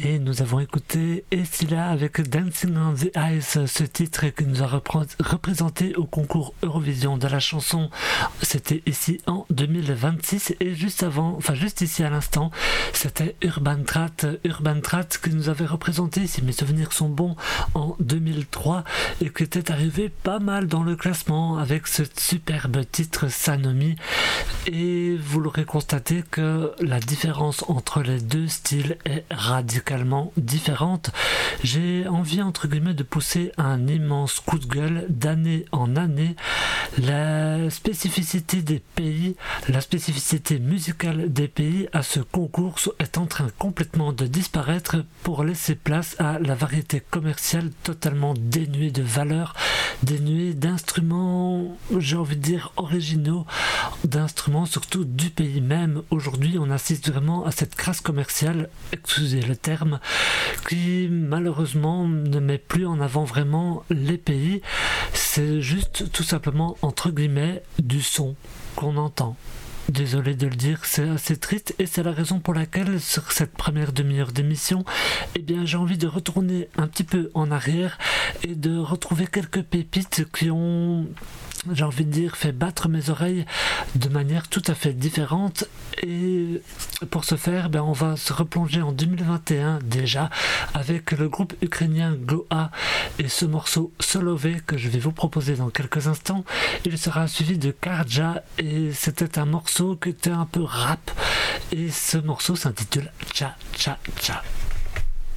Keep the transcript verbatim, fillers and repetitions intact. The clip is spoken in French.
Et nous avons écouté Essila avec Dancing on the Ice, ce titre qui nous a repré- représenté au concours Eurovision de la chanson. C'était ici en deux mille vingt-six et juste avant, enfin juste ici à l'instant, c'était Urban Trat, Urban Trat qui nous avait représenté, si mes souvenirs sont bons, en deux mille trois et qui était arrivé pas mal dans le classement avec ce superbe titre Sanomi. Et vous l'aurez constaté que la différence entre les deux styles est radicalement différente. J'ai envie entre guillemets de pousser un immense coup de gueule d'année en année. La spécificité des pays, la spécificité musicale des pays à ce concours est en train complètement de disparaître pour laisser place à la variété commerciale totalement dénuée de valeur, dénuée d'instruments, j'ai envie de dire originaux, d'instruments surtout du pays même. Aujourd'hui, on assiste vraiment à cette crasse commerciale, excusez le terme, qui malheureusement ne met plus en avant vraiment les pays. C'est juste tout simplement entre guillemets du son qu'on entend. Désolé de le dire, c'est assez triste et c'est la raison pour laquelle sur cette première demi-heure d'émission, eh bien j'ai envie de retourner un petit peu en arrière et de retrouver quelques pépites qui ont, j'ai envie de dire, fait battre mes oreilles de manière tout à fait différente. Et pour ce faire, ben, on va se replonger en deux mille vingt et un déjà avec le groupe ukrainien Goa et ce morceau Solové que je vais vous proposer dans quelques instants. Il sera suivi de Karja et c'était un morceau qui était un peu rap et ce morceau s'intitule Cha Cha Cha.